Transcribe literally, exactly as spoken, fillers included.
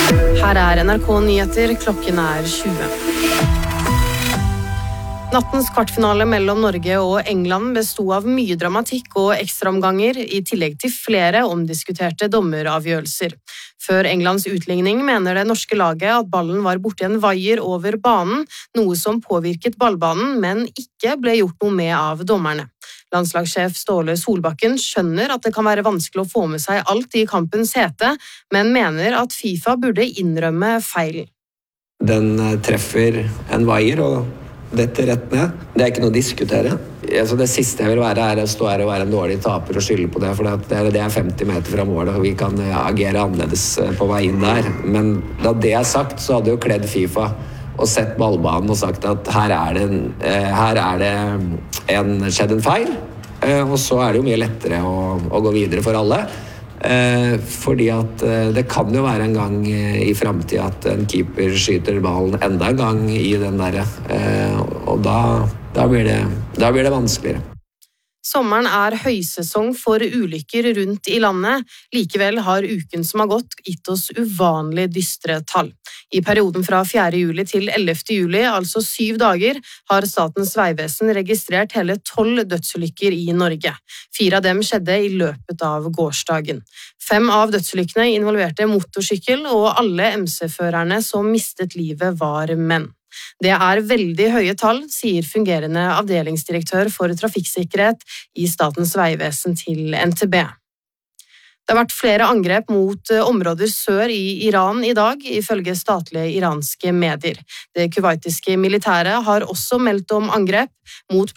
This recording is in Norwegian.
Her er N R K Nyheter, klokken er tjue. Nattens kvartfinale mellom Norge og England bestod av mye dramatikk og ekstraomganger, i tillegg til flere omdiskuterte dommeravgjørelser. Før Englands utligning mener det norske laget at ballen var borti en vaier over banen, noe som påvirket ballbanen, men ikke ble gjort noe med av dommerne. Landslagssjef Ståle Solbakken skjønner at det kan være vanskelig å få med seg alt i kampens hete, men mener at FIFA burde innrømme feilen. Den treffer en vaier og dette rett ned. Det er ikke noe å diskutere. Altså det siste jeg vil være er å stå her og være en dårlig taper og skylde på det, for det er femti meter fra målet, og vi kan agere annerledes på vei inn der. Men da det er sagt, så hadde jo kledd FIFA og sett ballbanen og sagt at her er det, en, her er det en, skjedd en feil, og så er det jo mye lettere å, å gå videre for alle. Eh, fordi at eh, det kan jo være en gang eh, i fremtiden at en keeper skyter ballen enda en gang i den der, eh, og da, da, blir det, da blir det vanskeligere. Sommeren er høysesong for ulykker rundt i landet. Likevel har uken som har gått gitt oss uvanlig dystre tall. I perioden fra fjerde juli til ellevte juli, altså syv dager, har Statens vegvesen registrert hele tolv dødsulykker i Norge. Fire av dem skjedde i løpet av gårsdagen. Fem av dødsulykkene involverte motorsykkel, og alle M C-førerne som mistet livet var menn. Det er veldig høye tall, sier fungerende avdelingsdirektør for trafikksikkerhet i Statens vegvesen til N T B. Det har vært flere angrep mot områder sør i Iran i dag, ifølge statlige iranske medier. Det kuwaitiske militæret har også meldt om angrep mot